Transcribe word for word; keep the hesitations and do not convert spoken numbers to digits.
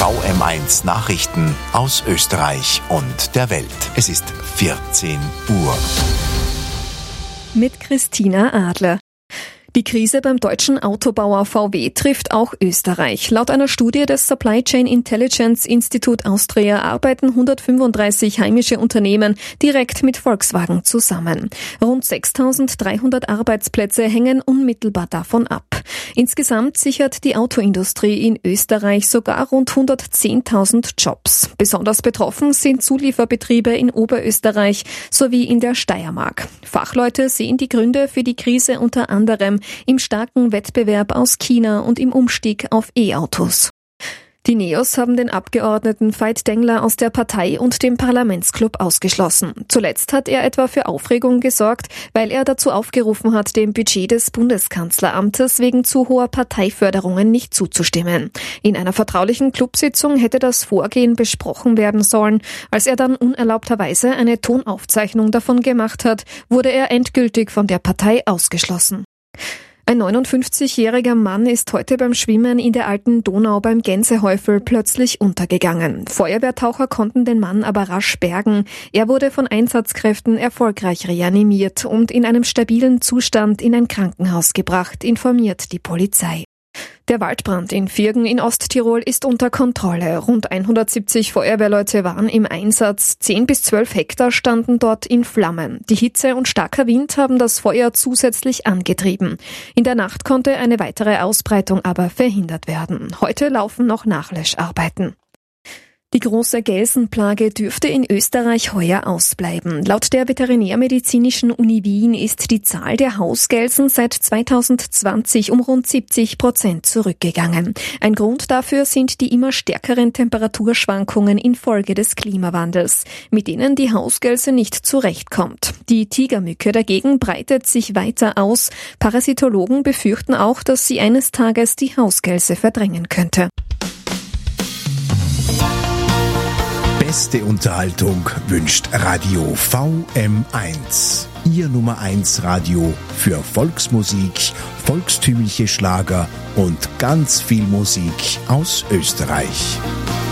V M eins Nachrichten aus Österreich und der Welt. Es ist vierzehn Uhr. Mit Christina Adler. Die Krise beim deutschen Autobauer V W trifft auch Österreich. Laut einer Studie des Supply Chain Intelligence Institute Austria arbeiten hundertfünfunddreißig heimische Unternehmen direkt mit Volkswagen zusammen. Rund sechstausenddreihundert Arbeitsplätze hängen unmittelbar davon ab. Insgesamt sichert die Autoindustrie in Österreich sogar rund hundertzehntausend Jobs. Besonders betroffen sind Zulieferbetriebe in Oberösterreich sowie in der Steiermark. Fachleute sehen die Gründe für die Krise unter anderem im starken Wettbewerb aus China und im Umstieg auf E-Autos. Die Neos haben den Abgeordneten Veit Dengler aus der Partei und dem Parlamentsclub ausgeschlossen. Zuletzt hat er etwa für Aufregung gesorgt, weil er dazu aufgerufen hat, dem Budget des Bundeskanzleramtes wegen zu hoher Parteiförderungen nicht zuzustimmen. In einer vertraulichen Clubsitzung hätte das Vorgehen besprochen werden sollen. Als er dann unerlaubterweise eine Tonaufzeichnung davon gemacht hat, wurde er endgültig von der Partei ausgeschlossen. Ein neunundfünfzigjähriger Mann ist heute beim Schwimmen in der alten Donau beim Gänsehäufel plötzlich untergegangen. Feuerwehrtaucher konnten den Mann aber rasch bergen. Er wurde von Einsatzkräften erfolgreich reanimiert und in einem stabilen Zustand in ein Krankenhaus gebracht, informiert die Polizei. Der Waldbrand in Virgen in Osttirol ist unter Kontrolle. Rund hundertsiebzig Feuerwehrleute waren im Einsatz. zehn bis zwölf Hektar standen dort in Flammen. Die Hitze und starker Wind haben das Feuer zusätzlich angetrieben. In der Nacht konnte eine weitere Ausbreitung aber verhindert werden. Heute laufen noch Nachlöscharbeiten. Die große Gelsenplage dürfte in Österreich heuer ausbleiben. Laut der Veterinärmedizinischen Uni Wien ist die Zahl der Hausgelsen seit zweitausendzwanzig um rund siebzig Prozent zurückgegangen. Ein Grund dafür sind die immer stärkeren Temperaturschwankungen infolge des Klimawandels, mit denen die Hausgelse nicht zurechtkommt. Die Tigermücke dagegen breitet sich weiter aus. Parasitologen befürchten auch, dass sie eines Tages die Hausgelse verdrängen könnte. Beste Unterhaltung wünscht Radio V M eins. Ihr Nummer eins Radio für Volksmusik, volkstümliche Schlager und ganz viel Musik aus Österreich.